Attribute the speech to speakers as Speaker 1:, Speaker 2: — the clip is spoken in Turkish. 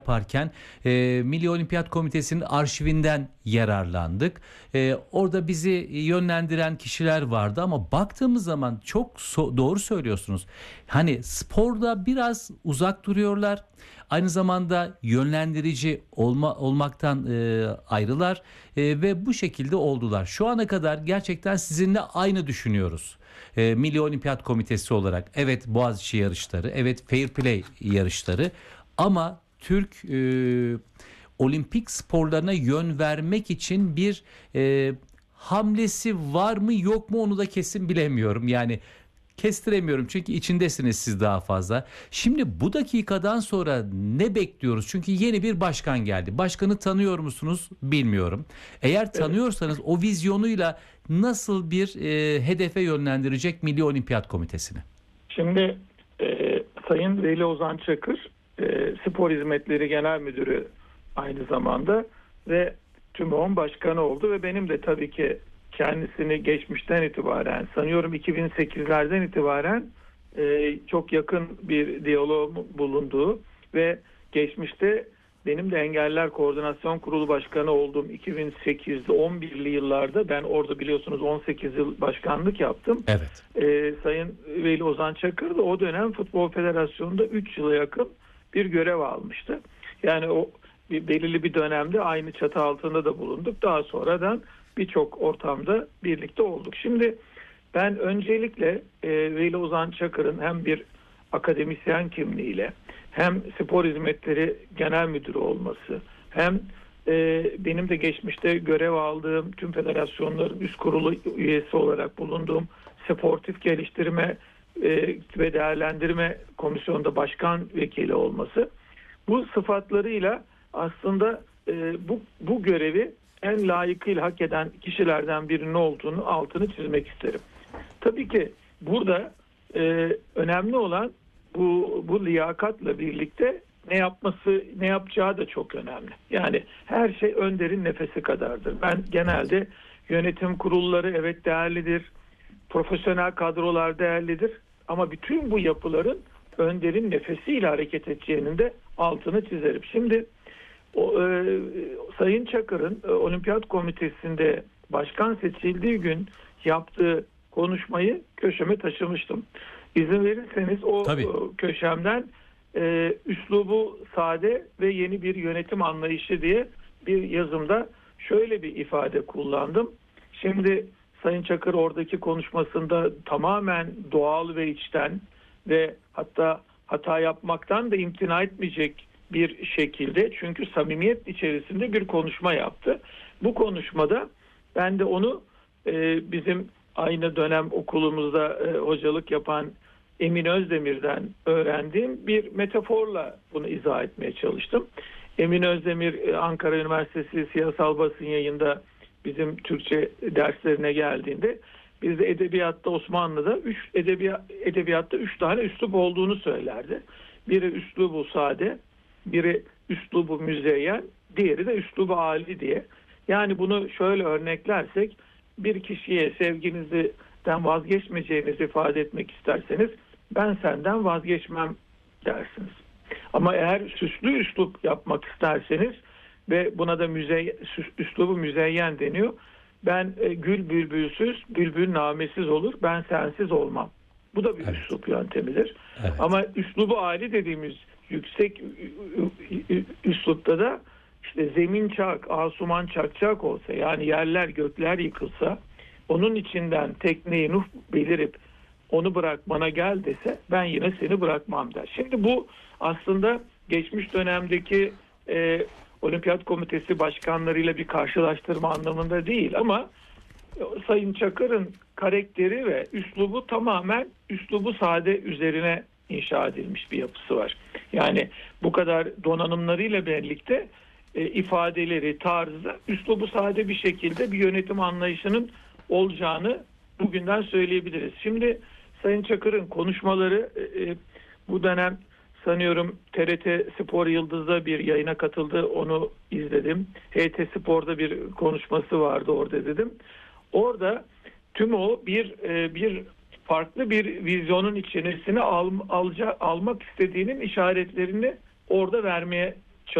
Speaker 1: yaparken Milli Olimpiyat Komitesi'nin arşivinden yararlandık. Orada bizi yönlendiren kişiler vardı ama baktığımız zaman çok doğru söylüyorsunuz. Hani sporda biraz uzak duruyorlar. Aynı zamanda yönlendirici olmaktan ayrılar ve bu şekilde oldular. Şu ana kadar gerçekten sizinle aynı düşünüyoruz. Milli Olimpiyat Komitesi olarak evet Boğaziçi yarışları, evet Fair Play yarışları ama Türk olimpik sporlarına yön vermek için bir hamlesi var mı yok mu onu da kesin bilemiyorum. Yani kestiremiyorum çünkü içindesiniz siz daha fazla. Şimdi bu dakikadan sonra ne bekliyoruz? Çünkü yeni bir başkan geldi. Başkanı tanıyor musunuz bilmiyorum. Eğer
Speaker 2: Evet.
Speaker 1: tanıyorsanız o vizyonuyla nasıl bir hedefe yönlendirecek Milli Olimpiyat Komitesi'ni?
Speaker 2: Şimdi Sayın Veli Ozan Çakır Spor Hizmetleri Genel Müdürü aynı zamanda ve TÜMO'nun başkanı oldu ve benim de tabii ki kendisini geçmişten itibaren sanıyorum 2008'lerden itibaren çok yakın bir diyalog bulunduğu ve geçmişte benim de Engelliler Koordinasyon Kurulu Başkanı olduğum 2008'de 11'li yıllarda ben orada biliyorsunuz 18 yıl başkanlık yaptım.
Speaker 1: Evet.
Speaker 2: Sayın Veli Ozan Çakır da o dönem Futbol Federasyonu'nda 3 yıla yakın bir görev almıştı. Yani o belirli bir dönemde aynı çatı altında da bulunduk. Daha sonradan birçok ortamda birlikte olduk. Şimdi ben öncelikle Veli Ozan Çakır'ın hem bir akademisyen kimliğiyle hem spor hizmetleri genel müdürü olması hem benim de geçmişte görev aldığım tüm federasyonların üst kurulu üyesi olarak bulunduğum sportif geliştirme ve değerlendirme komisyonunda başkan vekili olması bu sıfatlarıyla aslında bu görevi en layıkıyla hak eden kişilerden birinin olduğunu altını çizmek isterim. Tabii ki burada önemli olan bu liyakatla birlikte ne yapacağı da çok önemli. Yani her şey önderin nefesi kadardır. Ben genelde yönetim kurulları evet değerlidir, profesyonel kadrolar değerlidir ama bütün bu yapıların önderin nefesiyle hareket edeceğinin de altını çizerim. Şimdi Sayın Çakır'ın Olimpiyat Komitesi'nde başkan seçildiği gün yaptığı konuşmayı köşeme taşımıştım. İzin verirseniz o köşemden üslubu sade ve yeni bir yönetim anlayışı diye bir yazımda şöyle bir ifade kullandım. Şimdi Sayın Çakır oradaki konuşmasında tamamen doğal ve içten ve hatta hata yapmaktan da imtina etmeyecek bir şekilde çünkü samimiyet içerisinde bir konuşma yaptı. Bu konuşmada ben de onu bizim aynı dönem okulumuzda hocalık yapan Emin Özdemir'den öğrendiğim bir metaforla bunu izah etmeye çalıştım. Emin Özdemir Ankara Üniversitesi Siyasal Basın Yayında bizim Türkçe derslerine geldiğinde bizde edebiyatta Osmanlı'da edebiyatta 3 tane üslup olduğunu söylerdi. Biri üslubu sade, biri üslubu müzeyyen, diğeri de üslubu âli diye. Yani bunu şöyle örneklersek bir kişiye sevginizden vazgeçmeyeceğinizi ifade etmek isterseniz ben senden vazgeçmem dersiniz. Ama eğer süslü üslup yapmak isterseniz ve buna da üslubu müzeyyen deniyor. Ben gül bülbülsüz, bülbül namesiz olur, ben sensiz olmam. Bu da bir üslup yöntemidir.
Speaker 1: Evet.
Speaker 2: Ama üslubu âli dediğimiz yüksek üslupta da işte zemin çak, asuman çakçak olsa yani yerler gökler yıkılsa onun içinden tekneyi Nuh belirip onu bırak bana gel dese ben yine seni bırakmam der. Şimdi bu aslında geçmiş dönemdeki Olimpiyat Komitesi başkanlarıyla bir karşılaştırma anlamında değil ama Sayın Çakır'ın karakteri ve üslubu tamamen üslubu sade üzerine inşa edilmiş bir yapısı var. Yani bu kadar donanımlarıyla birlikte ifadeleri, tarzı, üslubu sade bir şekilde bir yönetim anlayışının olacağını bugünden söyleyebiliriz. Şimdi Sayın Çakır'ın konuşmaları bu dönem sanıyorum TRT Spor Yıldız'da bir yayına katıldı. Onu izledim. HT Spor'da bir konuşması vardı orada dedim. Orada tüm o bir farklı bir vizyonun içerisine almak istediğinin işaretlerini orada vermeye